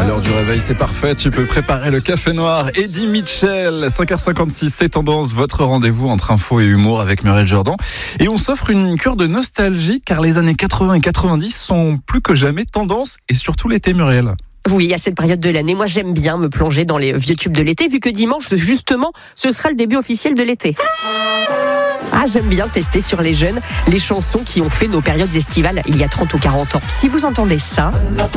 l'heure du réveil, c'est parfait. Tu peux préparer le café noir. Eddie Mitchell, 5h56, c'est Tendance, votre rendez-vous entre info et humour avec Muriel Jourdan. Et on s'offre une cure de nostalgie car les années 80 et 90 sont plus que jamais tendance et surtout l'été, Muriel. Oui, à cette période de l'année, moi j'aime bien me plonger dans les vieux tubes de l'été vu que dimanche, justement, ce sera le début officiel de l'été. Ah, j'aime bien tester sur les jeunes les chansons qui ont fait nos périodes estivales il y a 30 ou 40 ans. Si vous entendez ça,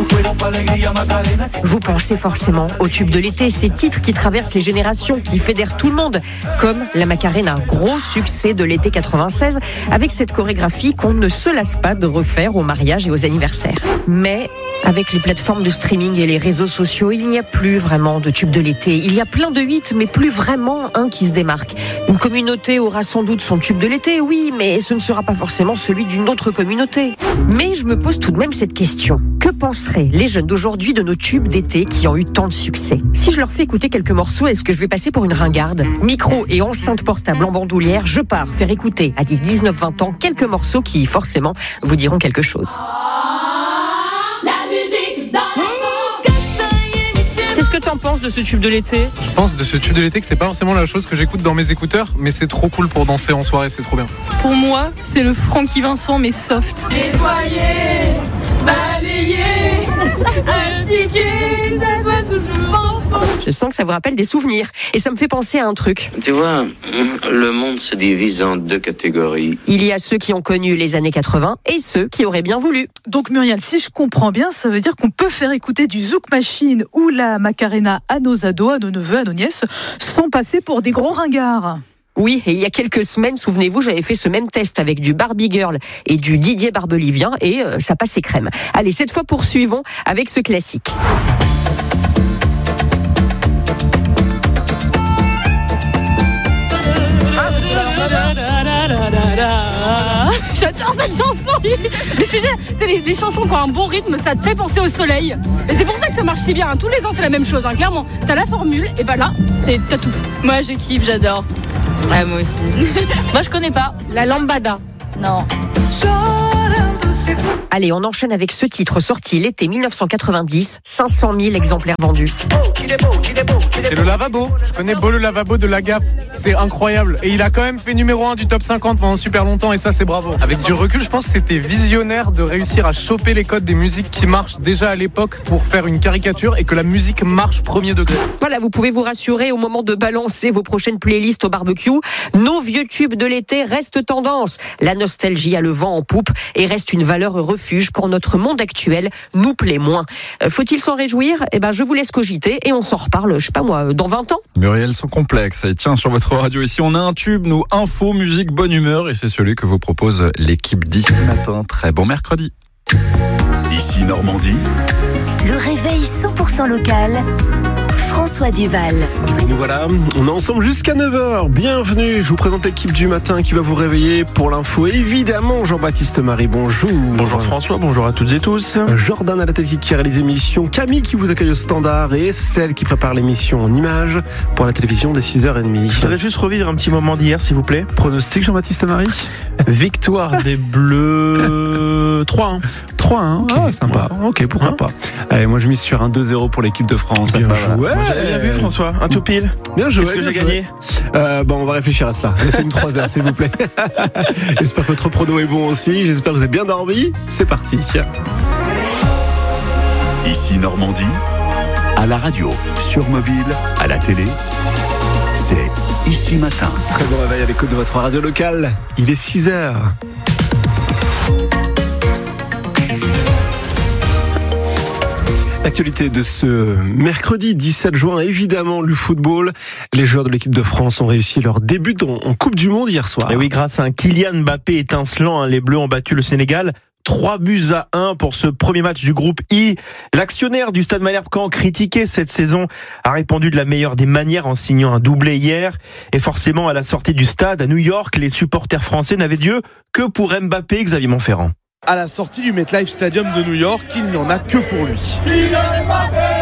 vous pensez forcément aux tubes de l'été, ces titres qui traversent les générations, qui fédèrent tout le monde, comme la Macarena, gros succès de l'été 96, avec cette chorégraphie qu'on ne se lasse pas de refaire aux mariages et aux anniversaires. Mais avec les plateformes de streaming et les réseaux sociaux, il n'y a plus vraiment de tubes de l'été. Il y a plein de hits, mais plus vraiment un qui se démarque. Une communauté aura sans doute son tube de l'été, oui, mais ce ne sera pas forcément celui d'une autre communauté. Mais je me pose tout de même cette question. Que penseraient les jeunes d'aujourd'hui de nos tubes d'été qui ont eu tant de succès ? Si je leur fais écouter quelques morceaux, est-ce que je vais passer pour une ringarde ? Micro et enceinte portable en bandoulière, je pars faire écouter à 19-20 ans quelques morceaux qui, forcément, vous diront quelque chose. Qu'est-ce que t'en penses de ce tube de l'été ? Je pense de ce tube de l'été que c'est pas forcément la chose que j'écoute dans mes écouteurs, mais c'est trop cool pour danser en soirée, c'est trop bien. Pour moi, c'est le Francky Vincent mais soft. Nettoyer, balayer, astiquer, ça soit toujours en fond. Je sens que ça vous rappelle des souvenirs. Et ça me fait penser à un truc. Tu vois, le monde se divise en deux catégories. Il y a ceux qui ont connu les années 80 et ceux qui auraient bien voulu. Donc Muriel, si je comprends bien, ça veut dire qu'on peut faire écouter du Zouk Machine ou la Macarena à nos ados, à nos neveux, à nos nièces, sans passer pour des gros ringards. Oui, et il y a quelques semaines, souvenez-vous, j'avais fait ce même test avec du Barbie Girl et du Didier Barbelivien et ça passait crème. Allez, cette fois poursuivons avec ce classique. J'adore cette chanson. Mais c'est les chansons qui ont un bon rythme, ça te fait penser au soleil. Et c'est pour ça que ça marche si bien. Tous les ans, c'est la même chose. Clairement, t'as la formule, et bah là, t'as tout. Moi, je kiffe, j'adore. Ouais, moi aussi. Moi, je connais pas. La lambada. Non. Allez, on enchaîne avec ce titre sorti l'été 1990, 500 000 exemplaires vendus. C'est le lavabo, je connais Beau le lavabo de la gaffe, c'est incroyable. Et il a quand même fait numéro 1 du top 50 pendant super longtemps et ça c'est bravo. Avec du recul, je pense que c'était visionnaire de réussir à choper les codes des musiques qui marchent déjà à l'époque pour faire une caricature et que la musique marche premier degré. Voilà, vous pouvez vous rassurer au moment de balancer vos prochaines playlists au barbecue. Nos vieux tubes de l'été restent tendance. La nostalgie a le vent en poupe et reste une valeur refuge quand notre monde actuel nous plaît moins. Faut-il s'en réjouir ? Eh ben, je vous laisse cogiter et on s'en reparle, je sais pas moi, dans 20 ans. Muriel, sans complexe. Et tiens, sur votre radio ici, on a un tube, nous, info, musique, bonne humeur. Et c'est celui que vous propose l'équipe d'ici matin. Très bon mercredi. Ici Normandie. Le réveil 100% local. François Duval. Et puis nous voilà, on est ensemble jusqu'à 9h. Bienvenue, je vous présente l'équipe du matin qui va vous réveiller pour l'info. Évidemment, Jean-Baptiste Marie, bonjour. Bonjour François, bonjour à toutes et tous. Jordan à la technique qui réalise l'émission, Camille qui vous accueille au standard et Estelle qui prépare l'émission en images pour la télévision des 6h30. Je voudrais juste revivre un petit moment d'hier s'il vous plaît. Pronostic Jean-Baptiste Marie. Victoire des Bleus 3-1. 3-1, okay. Ah, sympa. Ouais. Ok, pourquoi pas. Allez, moi je mise sur un 2-0 pour l'équipe de France. Bien joué. Moi, j'avais bien vu François, un tout pile. Bien joué. Qu'est-ce que j'ai gagné ? Bon, on va réfléchir à cela. Laissez-nous 3 heures s'il vous plaît. J'espère que votre prono est bon aussi. J'espère que vous avez bien dormi. C'est parti. Ici Normandie, à la radio, sur mobile, à la télé, c'est Ici Matin. Très bon réveil à l'écoute de votre radio locale. Il est 6h. L'actualité de ce mercredi 17 juin, évidemment, le football. Les joueurs de l'équipe de France ont réussi leur début en Coupe du Monde hier soir. Et oui, grâce à un Kylian Mbappé étincelant, les Bleus ont battu le Sénégal 3-1 pour ce premier match du groupe I. L'actionnaire du Stade Malherbe-Caen, critiqué cette saison, a répondu de la meilleure des manières en signant un doublé hier. Et forcément, à la sortie du stade à New York, les supporters français n'avaient Dieu que pour Mbappé, Xavier Montferrand. À la sortie du MetLife Stadium de New York, il n'y en a que pour lui.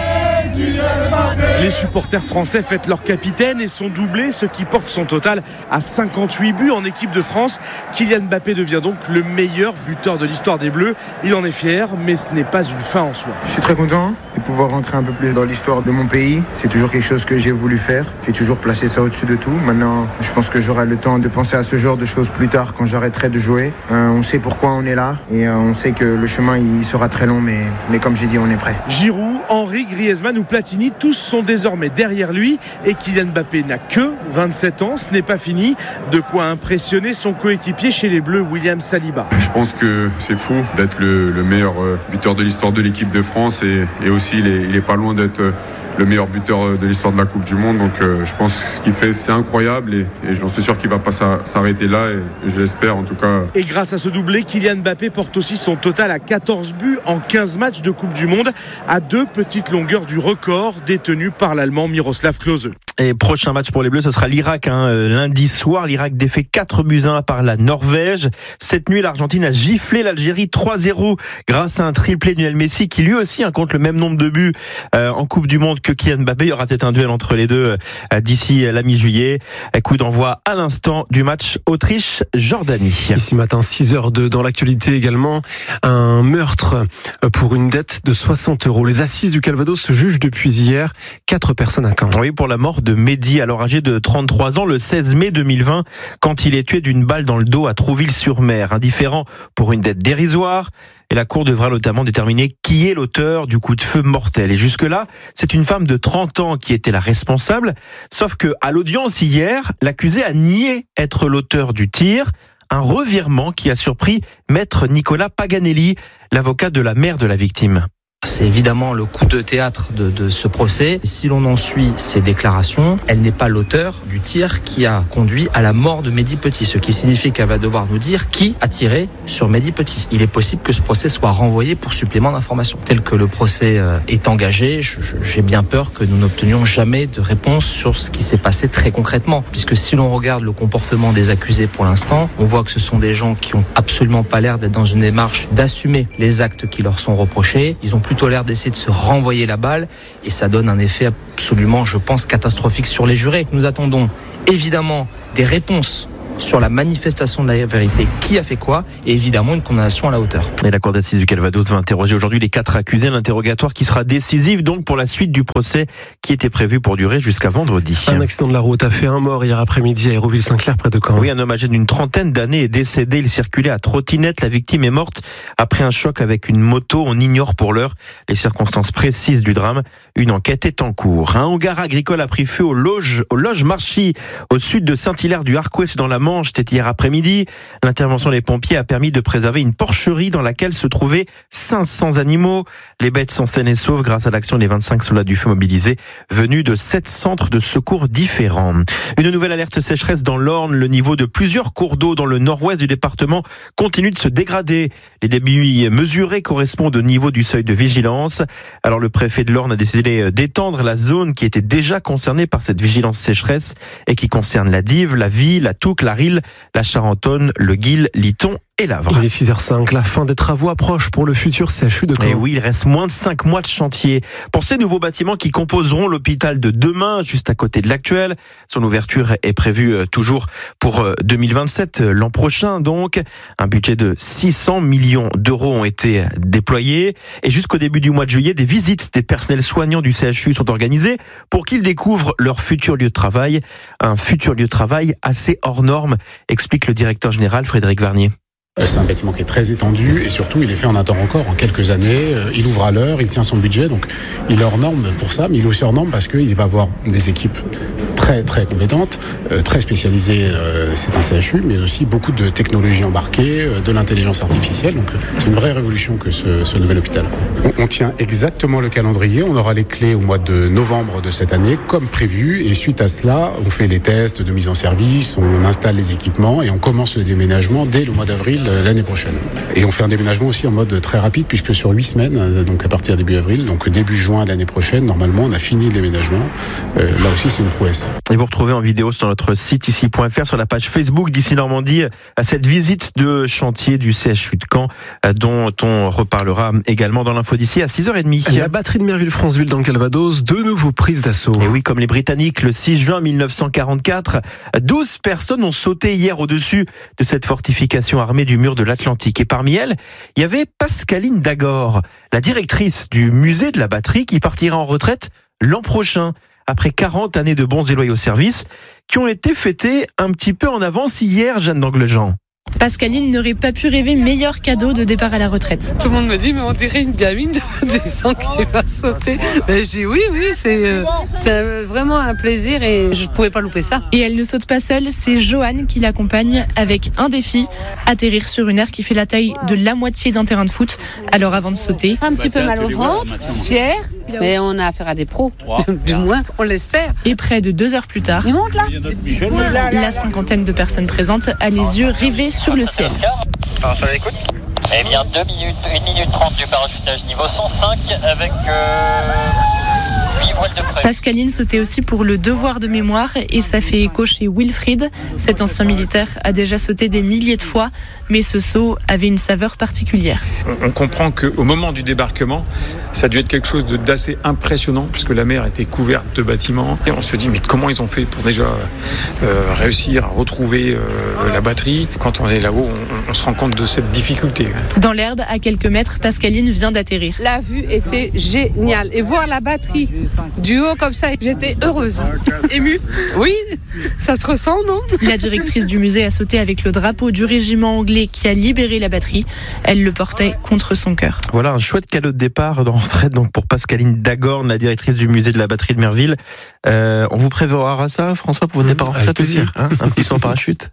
Les supporters français fêtent leur capitaine et son doublé, ce qui porte son total à 58 buts en équipe de France. Kylian Mbappé devient donc le meilleur buteur de l'histoire des Bleus. Il en est fier, mais ce n'est pas une fin en soi. Je suis très content de pouvoir rentrer un peu plus dans l'histoire de mon pays. C'est toujours quelque chose que j'ai voulu faire. J'ai toujours placé ça au-dessus de tout. Maintenant, je pense que j'aurai le temps de penser à ce genre de choses plus tard quand j'arrêterai de jouer. On sait pourquoi on est là et on sait que le chemin il sera très long, mais comme j'ai dit, on est prêt. Giroud, Henry, Griezmann ou Platini, tous sont désormais derrière lui et Kylian Mbappé n'a que 27 ans. Ce n'est pas fini. De quoi impressionner son coéquipier chez les Bleus, William Saliba. Je pense que c'est fou d'être le meilleur buteur de l'histoire de l'équipe de France et aussi il est pas loin d'être le meilleur buteur de l'histoire de la Coupe du Monde. Donc je pense que ce qu'il fait c'est incroyable et j'en suis sûr qu'il va pas s'arrêter là et je l'espère en tout cas. Et grâce à ce doublé, Kylian Mbappé porte aussi son total à 14 buts en 15 matchs de Coupe du Monde, à 2 petites longueurs du record détenu par l'Allemand Miroslav Klose. Et prochain match pour les Bleus, ce sera l'Irak. Lundi soir, l'Irak défait 4-1 par la Norvège. Cette nuit, l'Argentine a giflé l'Algérie 3-0 grâce à un triplé de Lionel Messi qui lui aussi compte le même nombre de buts en Coupe du Monde que Kylian Mbappé. Il y aura peut-être un duel entre les deux d'ici la mi-juillet. Coup d'envoi à l'instant du match Autriche-Jordanie. Ici matin, 6h dans l'actualité également, un meurtre pour une dette de 60 €. Les assises du Calvados se jugent depuis hier 4 personnes à Caen. Oui, pour la mort de Mehdi, alors âgé de 33 ans, le 16 mai 2020, quand il est tué d'une balle dans le dos à Trouville-sur-Mer. Indifférent pour une dette dérisoire. Et la Cour devra notamment déterminer qui est l'auteur du coup de feu mortel. Et jusque-là, c'est une femme de 30 ans qui était la responsable. Sauf que, à l'audience hier, l'accusé a nié être l'auteur du tir. Un revirement qui a surpris maître Nicolas Paganelli, l'avocat de la mère de la victime. C'est évidemment le coup de théâtre de ce procès. Si l'on en suit ses déclarations, elle n'est pas l'auteur du tir qui a conduit à la mort de Mehdi Petit, ce qui signifie qu'elle va devoir nous dire qui a tiré sur Mehdi Petit. Il est possible que ce procès soit renvoyé pour supplément d'informations. Tel que le procès est engagé, j'ai bien peur que nous n'obtenions jamais de réponse sur ce qui s'est passé très concrètement. Puisque si l'on regarde le comportement des accusés pour l'instant, on voit que ce sont des gens qui ont absolument pas l'air d'être dans une démarche d'assumer les actes qui leur sont reprochés. Ils ont plutôt l'air d'essayer de se renvoyer la balle et ça donne un effet absolument, je pense, catastrophique sur les jurés. Nous attendons évidemment des réponses sur la manifestation de la vérité, qui a fait quoi, et évidemment une condamnation à la hauteur. Et la Cour d'assises du Calvados va interroger aujourd'hui les 4 accusés, l'interrogatoire qui sera décisif donc pour la suite du procès qui était prévu pour durer jusqu'à vendredi. Un accident de la route a fait un mort hier après-midi à Hérouville-Saint-Clair près de Caen. Oui, un homme âgé d'une trentaine d'années est décédé, il circulait à trottinette, la victime est morte après un choc avec une moto, on ignore pour l'heure les circonstances précises du drame, une enquête est en cours. Un hangar agricole a pris feu aux loges Marchy, au sud de Saint-Hilaire-du-Harcouët, dans la Manche. C'était hier après-midi. L'intervention des pompiers a permis de préserver une porcherie dans laquelle se trouvaient 500 animaux. Les bêtes sont saines et sauves grâce à l'action des 25 soldats du feu mobilisés venus de 7 centres de secours différents. Une nouvelle alerte sécheresse dans l'Orne. Le niveau de plusieurs cours d'eau dans le nord-ouest du département continue de se dégrader. Les débits mesurés correspondent au niveau du seuil de vigilance. Alors le préfet de l'Orne a décidé d'étendre la zone qui était déjà concernée par cette vigilance sécheresse et qui concerne la Dive, la Vie, la Touques, la Rille, la Charentonne, le Guil, Liton et Lavre. Il est 6h05, la fin des travaux approche pour le futur CHU de Caen. Et oui, il reste moins de 5 mois de chantier. Pour ces nouveaux bâtiments qui composeront l'hôpital de demain, juste à côté de l'actuel, son ouverture est prévue toujours pour 2027, l'an prochain donc. Un budget de 600 millions d'euros ont été déployés. Et jusqu'au début du mois de juillet, des visites des personnels soignants du CHU sont organisées pour qu'ils découvrent leur futur lieu de travail. Un futur lieu de travail assez hors norme, explique le directeur général Frédéric Varnier. C'est un bâtiment qui est très étendu et surtout il est fait en un temps record, en quelques années. Il ouvre à l'heure, il tient son budget, donc il est hors norme pour ça, mais il est aussi hors norme parce qu'il va avoir des équipes très très compétentes, très spécialisées. C'est un CHU, mais aussi beaucoup de technologies embarquées, de l'intelligence artificielle. Donc c'est une vraie révolution que ce nouvel hôpital. On tient exactement le calendrier. On aura les clés au mois de novembre de cette année, comme prévu. Et suite à cela, on fait les tests de mise en service, on installe les équipements et on commence le déménagement dès le mois d'avril l'année prochaine. Et on fait un déménagement aussi en mode très rapide, puisque sur 8 semaines, donc à partir début avril, donc début juin de l'année prochaine, normalement, on a fini le déménagement. Là aussi, c'est une prouesse. Et vous retrouvez en vidéo sur notre site ici.fr, sur la page Facebook d'Ici Normandie, cette visite de chantier du CHU de Caen, dont on reparlera également dans l'info d'ici à 6h30. La batterie de Merville-Franceville dans le Calvados, de nouveau prise d'assaut. Et oui, comme les Britanniques, le 6 juin 1944, 12 personnes ont sauté hier au-dessus de cette fortification armée du mur de l'Atlantique. Et parmi elles, il y avait Pascaline Dagor, la directrice du musée de la batterie, qui partira en retraite l'an prochain, après 40 années de bons et loyaux services, qui ont été fêtés un petit peu en avance hier, Jeanne d'Anglejean. Pascaline n'aurait pas pu rêver meilleur cadeau de départ à la retraite. Tout le monde me dit, mais on dirait une gamine de 10 ans qui va sauter. Mais je dis oui, c'est vraiment un plaisir et je ne pouvais pas louper ça. Et elle ne saute pas seule, c'est Joanne qui l'accompagne avec un défi, atterrir sur une aire qui fait la taille de la moitié d'un terrain de foot. Alors avant de sauter... Un petit peu mal au ventre, fier, mais on a affaire à des pros, du moins, on l'espère. Et près de 2 heures plus tard, il monte là. La cinquantaine de personnes présentes a les yeux rivés sur le ciel. Eh bien 1 minute 30 du parachutage niveau 105 avec 8 voiles de près. Pascaline sautait aussi pour le devoir de mémoire et ça fait écho chez Wilfried. Cet ancien militaire a déjà sauté des milliers de fois, mais ce saut avait une saveur particulière. On comprend qu'au moment du débarquement, ça a dû être quelque chose d'assez impressionnant puisque la mer était couverte de bâtiments. Et on se dit mais comment ils ont fait pour déjà réussir à retrouver la batterie. Quand on est là-haut, on se rend compte de cette difficulté. Dans l'herbe, à quelques mètres, Pascaline vient d'atterrir. La vue était géniale et voir la batterie du haut comme ça, j'étais heureuse. Émue. Oui, ça se ressent, non? La directrice du musée a sauté avec le drapeau du régiment anglais qui a libéré la batterie. Elle le portait contre son cœur. Voilà un chouette cadeau de départ de retraite donc pour Pascaline Dagorn, la directrice du musée de la batterie de Merville. On vous préverra ça, François, pour votre départ en retraite aussi, un petit saut en parachute.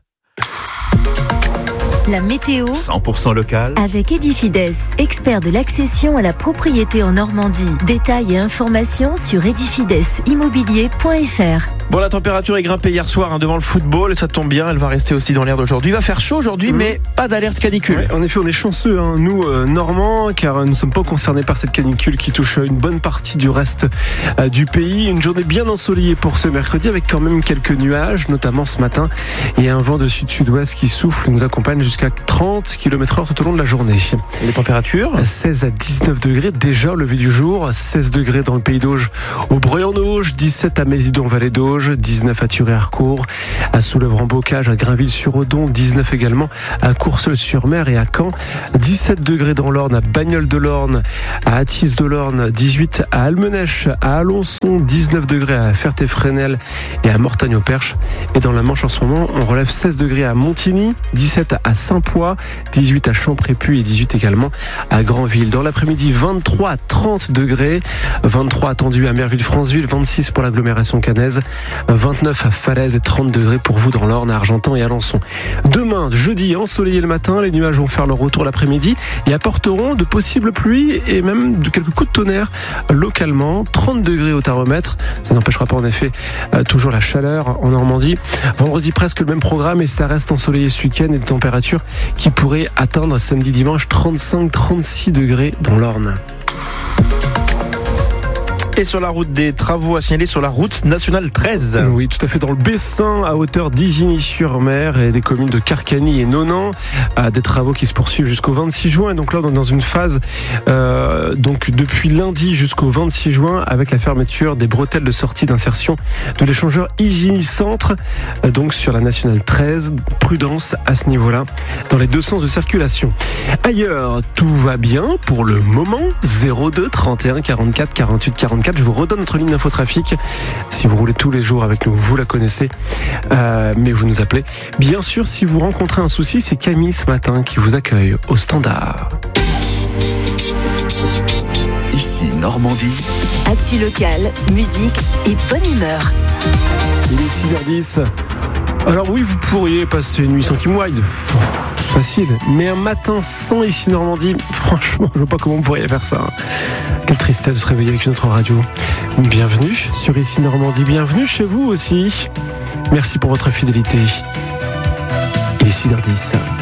La météo 100% local avec Edifides, expert de l'accession à la propriété en Normandie. Détails et informations sur edifidesimmobilier.fr. Bon, la température est grimpée hier soir devant le football et ça tombe bien, elle va rester aussi dans l'air d'aujourd'hui. Il va faire chaud aujourd'hui, mais pas d'alerte canicule. Ouais, en effet, on est chanceux, nous, Normands, car nous ne sommes pas concernés par cette canicule qui touche une bonne partie du reste du pays. Une journée bien ensoleillée pour ce mercredi avec quand même quelques nuages, notamment ce matin, et un vent de sud-sud-ouest qui souffle nous accompagne jusqu'à 30 km/h tout au long de la journée. Et les températures 16 à 19 degrés déjà au lever du jour, 16 degrés dans le pays d'Auge au Breuil-en-Auge, 17 à Mézidon-Vallée d'Auge, 19 à Thuré-Harcourt, à Soulèvre-en-Bocage, à Grainville-sur-Odon, 19 également à Courseulles-sur-Mer et à Caen, 17 degrés dans l'Orne, à Bagnoles-de-l'Orne, à Athis-de-l'Orne, 18 à Almenèche, à Alençon, 19 degrés à Ferté-Fresnel et à Mortagne-au-Perche. Et dans la Manche en ce moment, on relève 16 degrés à Montigny, 17 à Saint-Poix, 18 à Champré-Puy et 18 également à Granville. Dans l'après-midi, 23 à 30 degrés, 23 attendus à Merville-Franceville, 26 pour l'agglomération caennaise, 29 à Falaise et 30 degrés pour vous dans l'Orne, à Argentan et Alençon. Demain, jeudi, ensoleillé le matin, les nuages vont faire leur retour l'après-midi et apporteront de possibles pluies et même de quelques coups de tonnerre localement. 30 degrés au thermomètre, ça n'empêchera pas en effet toujours la chaleur en Normandie. Vendredi, presque le même programme et ça reste ensoleillé ce week-end et des températures qui pourraient atteindre samedi, dimanche 35-36 degrés dans l'Orne. Et sur la route, des travaux à signaler sur la route nationale 13. Oui, tout à fait, dans le Bessin, à hauteur d'Isigny-sur-Mer et des communes de Carcany et Nonan. Des travaux qui se poursuivent jusqu'au 26 juin. Et donc là, on est dans une phase donc depuis lundi jusqu'au 26 juin avec la fermeture des bretelles de sortie d'insertion de l'échangeur Isigny Centre. Donc sur la nationale 13, prudence à ce niveau-là dans les deux sens de circulation. Ailleurs, tout va bien pour le moment. 02 31 44 48 44. Je vous redonne notre ligne d'infotrafic. Si vous roulez tous les jours avec nous, vous la connaissez, mais vous nous appelez. Bien sûr, si vous rencontrez un souci, c'est Camille ce matin qui vous accueille au standard. Ici Normandie. Actu local, musique et bonne humeur. Il est 6h10. Alors oui, vous pourriez passer une nuit sans Kim Wilde. Facile. Mais un matin sans Ici Normandie, franchement, je vois pas comment vous pourriez faire ça. Quelle tristesse de se réveiller avec une autre radio. Bienvenue sur Ici Normandie. Bienvenue chez vous aussi. Merci pour votre fidélité. Il est 6h10.